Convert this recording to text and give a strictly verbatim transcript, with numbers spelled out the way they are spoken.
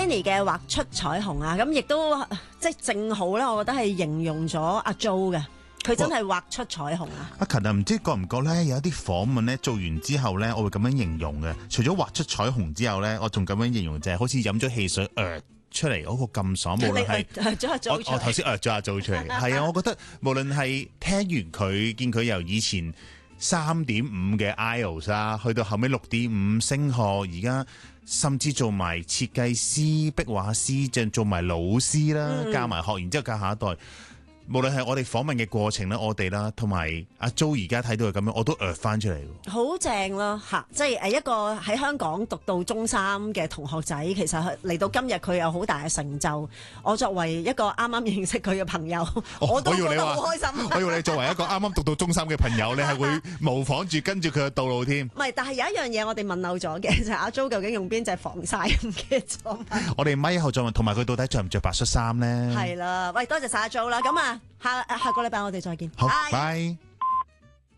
Kenny 嘅畫出彩虹啊，咁亦都即係正好咧，我覺得係形容咗阿 Jo 嘅，佢真係畫出彩虹啊！ 阿勤啊，唔知覺唔覺咧？有一啲訪問咧做完之後咧，我會咁樣形容嘅。除咗畫出彩虹之後咧，我仲咁樣形容就係好似飲咗汽水呃出嚟嗰個咁爽。無論係我我頭先呃咗阿 Jo出嚟，係啊，我覺得無論係聽完佢，見佢由以前三點五嘅 I E L T S 啦，去到後尾六點五升學，而家甚至做埋設計師、壁畫師，仲做埋老師啦，嗯、教埋學，然之後教下一代。無論係我哋訪問嘅過程啦，我哋啦，同埋阿 Jo 而家睇到係咁樣，我都呃翻出嚟。好正咯嚇！即係誒一個喺香港讀到中三嘅同學仔，其實嚟到今日佢有好大嘅成就。我作為一個啱啱認識佢嘅朋友，哦、我都覺得好開心。 我以為你作為一個啱啱讀到中三嘅朋友，你係會模仿住跟住佢嘅道路添。 唔係，但係有一樣嘢我哋問漏咗嘅，就係、是、阿 Jo 究竟用邊隻防曬唔記得咗？ 我哋咪後再問，同埋佢到底着唔着白恤衫咧？ 係啦，喂，多謝晒阿 Jo 啦，咁啊。下下個禮拜我哋再見。 好，拜。